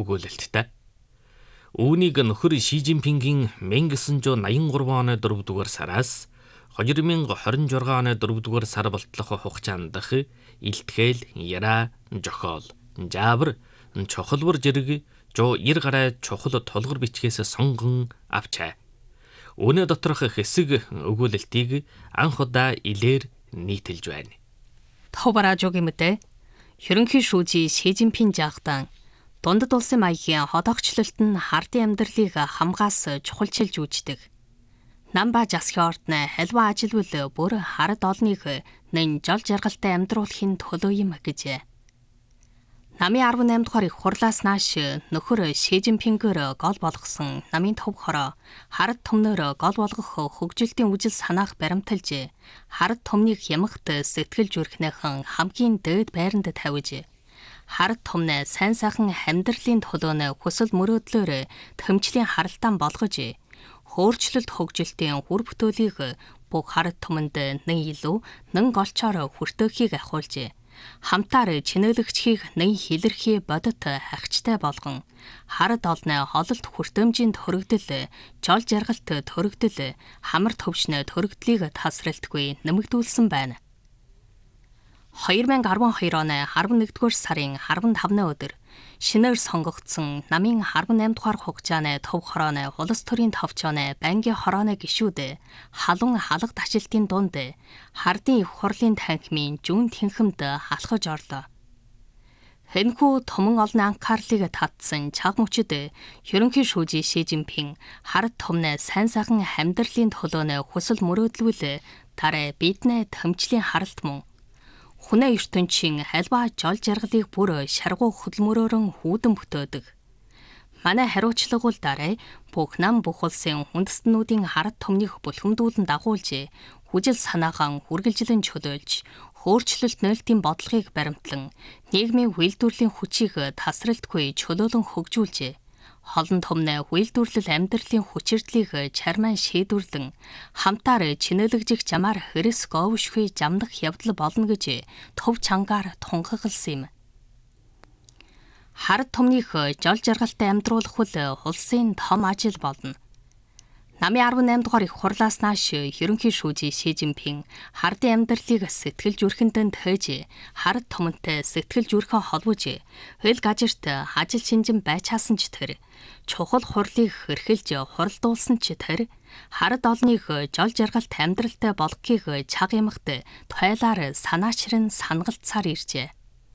өгүүлэлттэй. Үүнийг нөхөр Ши Жинпингийн 1983 оны 4-р сараас 2026 оны 4-р сар болтлох хугацаанд дах илтгэл, яра, жохоол, жаавар, чухалбар зэрэг 190 гаруй чухал тулгар бичгээс сонгон авчаа. Үүний доторх хэсэг өгүүлэлтийг анх удаа илээр нийтэлж байна. 토바라족의 무대 ерөнхий шүүжий Ши Жинпин жаахан дундад улсын маягийн хотоогчлолт нь хардын амьдралыг хамгаас чухалчилж үүждэг. Намба засгийн ордны халва ажилвал бүр хард олныг нэн жол жаргалтай амьдруулахын төлөө юм гэжээ. Намын 18 дугаар их хурлаас нааш нөхөр Ши Жинпингээр гол болгосон намын төв хороо хард төмнөр гол болгох хөгжилтийн үжил санаах баримталж хард төмнийг ямагт сэтгэл зүрхнийхэн хамгийн дээд байранд тавьж хард төмнөө сайн сайхан амьдралын төлөө хүсэл мөрөөдлөөр төмчлийн харалтан болгож хөөрчлөлт хөгжилтийн хүр бүтээлийг бүх хард төмөнд нэг илүү нэг голчоор хүртээхийг ахуулж хамтаар чинээлэгчхийг нэг хилэрхий бодит хагчтай болгон хард олны хололт хүртээмжийн төрөгдөл, жол жаргалт төрөгдөл, хамар төвшнө төрөгдлийг тасралтгүй нэмэгдүүлсэн байна. 2012 оны 11-р сарын 15-ны өдөр шинээр сонгогдсон намын 18 дугаар хугацааны төв хорооны улс төрийн товчооны бангийн хорооны гишүүд халуун халга ташлтын дунд хардын их хурлын танхимын зүүн тэнхимд халахж орлоо. Хэнхүү томон олон анхаарлыг татсан цаг мөчөд ерөнхий шүүжий Ши Жинпин хард томны сайн сайхан амьдралын төлөө хүсэл мөрөөдлөл тарай биднээ төмчлийн харалт мөн Хүнээ ертөнцийн альва жол жаргалыг бүр шаргуу хөдөлмөрөөрөн хүүдэн бүтээдэг. Манай хариуцлага бол дараа бүх нам бүх улсын үндэстнүүдийн хард төмнийх бүлхэмдүүлэн дагуулж, хүжил санаахан хүргэлжлэн чөлөөлж, хөөрчлөлт нээлтийн бодлогыг баримтлан, нийгмийн үйлдвэрлэлийн хүчийг тасралтгүй чөлөөлөн хөгжүүлж, холон томны үйлдвэрлэл амьдралын хүчирдлийг чарман шийдвэрлэн хамтаар чинээлэгжих замаар хэрэс говшгүй замдах явдал болно гэж төв чангаар тунхагласан юм. Хард томнийх жол жаргалтай амьдруулах бол улсын том ажил болно. Намын 18 дугаар их хурлаас нааш ерөнхий шүүжий Ши Жинпин хардын амьдралыг сэтгэл зүрхэндээ тээж, хард томонтой сэтгэл зүрхэн холбож, хөл гажирт ажил шинжин байчаасан ч тэр, чухал хурлыг хэрхэлж хуралдуулсан ч тэр, хард олныг жол жаргалт амьдралтай болгохыг чаг ямагт тойлоор санаачран сангалцаар иржээ.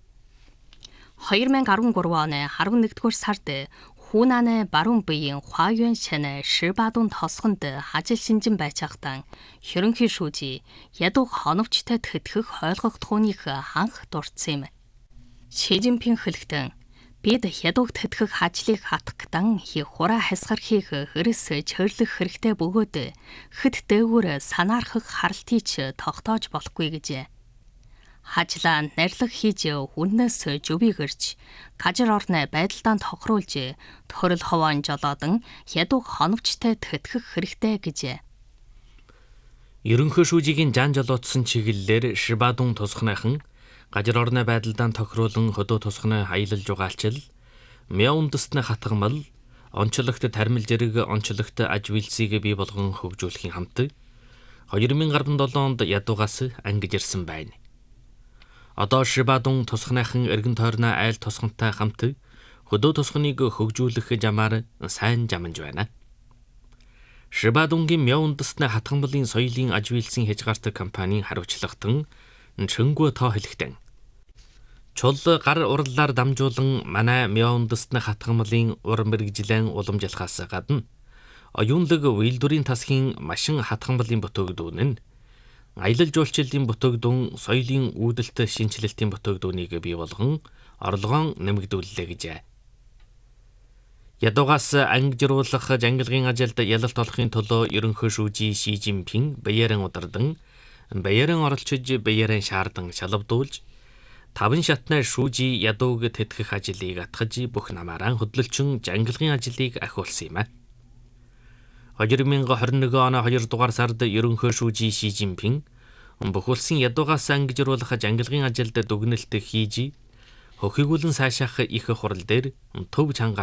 2013 оны 11-р сард Хунаны баруун биеийн Хуаюан шанаа Шибадун тосгонд ажил шинжин байцаагтан ерөнхий шүүжий ядуу хоновчтой тэтгэх ойлгох түүнийх анх дурдсан юм. Ши Жинпин хэлэхдээ бид ядууг тэтгэх ажлыг хатгдан хураа хасгархийг хэрэс чөрлөх хэрэгтэй бөгөөд хэд дээгүүр санаархах харалтыг тогтоож болохгүй гэжээ. Хажлаа нэрлэх хийж хүннээс зүвийг өрч, гажир орны байдалдан тохируулж, төрөл ховоон жолоодан ядуу хоновчтой тэтгэх хэрэгтэй гэжээ. Ерөнхий шүүжигийн жан жолоодсон чиглэлээр Шибадун тусгныхан гажир орны байдалдан тохируулан хөдөө тусганы аялал жугаалчил, мяундсны хатгамал, онцлогт тармил зэрэг онцлогт аж үйлсийг бий болгон хөгжүүлэхийн хамт 2017 онд ядуугаас ангиж ирсэн байна. Одоо Шибадун тусгныхан эргэн тойрны айл тусгантай хамт хөдөө тусганыг хөгжүүлэх замаар сайн жаманж байна. Шибадунгийн мяундсны хатгамлын соёлын аж үйлсийн хязгаартай компанийн хариуцлагатан Чөнгөө тоо хэлэхдээ чул гар урлалаар дамжуулан манай мяундсны хатгамлын ур мэрэгжилэн уламжлахаас гадна оюунлаг үйлдвэрийн тасхийн машин хатгамлын бүтээгдэхүүн нь аялал жуулчлалын бүтээгдэхүүн, соёлын үүдэлт шинжилэлтийн бүтээгдэхүүнийг бий болгон орлогоо нэмэгдүүллээ гэжээ. Ядуугаас ангижруулах жангилгын ажилд ялалт олохын төлөө ерөнхий шүүжий Ши Жинпин баяран удардан, баяран оролцож, баяран шаардан шалавдуулж, таван шатны шүүжий ядууг тэтгэх ажлыг атгаж бүх намаараа хөдөлгчөн жангилгын ажлыг ахиулсан юм. 2021 оны 2 дугаар сард ерөнхий шүүжий Ши Жинпин бүх улсын ядуугаас ангижруулах жангилгын ажилд дүгнэлт хийж хөхийгүүлэн сайшаах их хурал дээр төв чанга